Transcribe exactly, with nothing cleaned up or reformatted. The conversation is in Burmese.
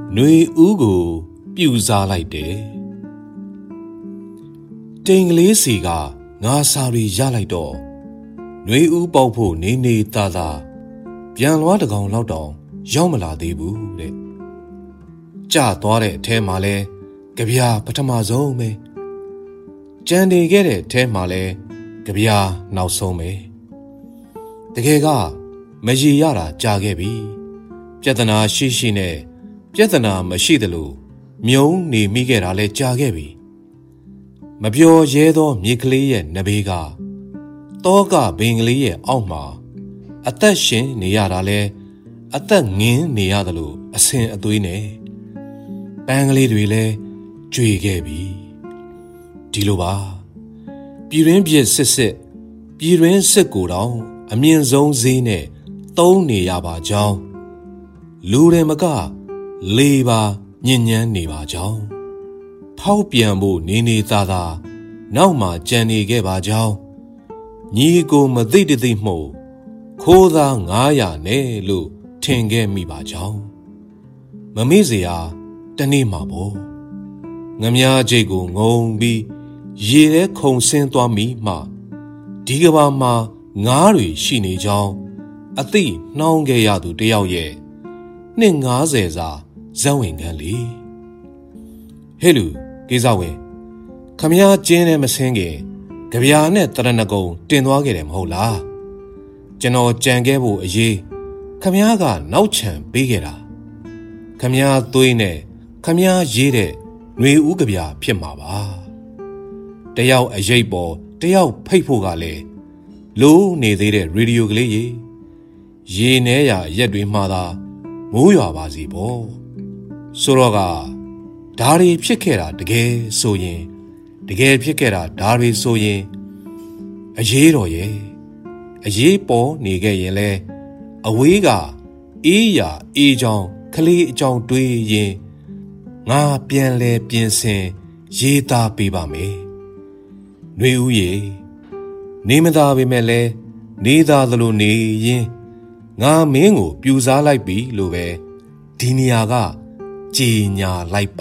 หน่วยอูกูปิวซาไลเดติงลีสีกางาซารียาไลดอหน่วยอูเป่าผู้เนเนตาตาเปียนล้อตะกองလောက်တောင်ရောက်မလာသေးဘူးတဲ့ကြာသွားတဲ့အထဲမှာလဲကြပြာပထမဆုံးပဲကြံနေခဲ့တဲ့အထဲမှာလဲကြပြာနောက်ဆုံးပဲတကယ်ကမရေရတာကြာခဲ့ပြီပြဿနာရှိရှိနဲ့ပြဿနာမရှိသလိုမြုံနေမိခဲ့တာလဲကြာခဲ့ပြီမပြောရဲသောမြေကလေးရဲ့နဘေးကတောကဘင်ကလေးရဲ့အောက်မှာအသက်ရှင်နေရတာလဲအသက်ငင်းနေရသလိုအဆင်အသွေးနဲ့ပန်းကလေးတွေလဲကြွေခဲ့ပြီဒီလိုပါပြည်ရင်းပြစ်စစ်စစ်ပြည်ရင်းစစ်ကိုတောင်အမြင့်ဆုံးဈေးနဲ့သုံးနေရပါကြောင်းလူတွေမကလေပါညဉ့်ညမ်းနေပါကြောင်းဖောက်ပြန်ဖို့နေနေသားသားနောက်မှကြံနေခဲ့ပါကြောင်းညီကိုမသိတသိမှုခိုးသားငါးရာနဲ့လို့ထင်ခဲ့မိပါကြောင်းမမေ့เสียတနေ့မှာပေါ့ငမြားချိတ်ကိုငုံပြီးရေထဲခုန်ဆင်းသွားမိမှဒီကဘာမှာငါးတွေရှိနေကြောင်းအသိနှောင်းခဲ့ရသူတယောက်ရဲ့နှစ်ငါးဆယ်စာဇက်ဝင်ခန်းလေဟဲ့လူကိစ္စဝင်ခမည်းကျင်းနဲ့မစင်းခင်ကြပြာနဲ့တရဏဂုံတင်သွားခဲ့တယ်မဟုတ်လားကျွန်တော်ကြံခဲ့ဖို့အရေးခမည်းကနောက်ချန်ပေးခဲ့တာခမည်းသွေးနဲ့ခမည်းရေးတဲ့ຫນွေဦးကြပြာဖြစ်မှာပါတယောက်အရေးပေါ်တယောက်ဖိတ်ဖို့ကလည်းလိုးနေသေးတဲ့ရေဒီယိုကလေးရေရေနှဲရရက်တွေမှာသာမိုးရွာပါစီပေါ့ဆိုတော့ကဓာရီဖြစ်ခဲ့တာတကယ်ဆိုရင်တကယ်ဖြစ်ခဲ့တာဓာရီဆိုရင်အရေးတော်ရဲ့အရေးပေါ်နေခဲ့ရင်လဲအဝေးကအေးရအေးချောင်းကလေးအကြောင်းတွေးရင်ငါပြန်လဲပြင်ဆင်ရေးသားပေးပါမယ်။နှွေဦးရေနေမသားပေမဲ့လဲနေသားသလိုနေရင်ငါမင်းကိုပြူစားလိုက်ပြီလို့ပဲဒီနေရာကကြေညာလိုက်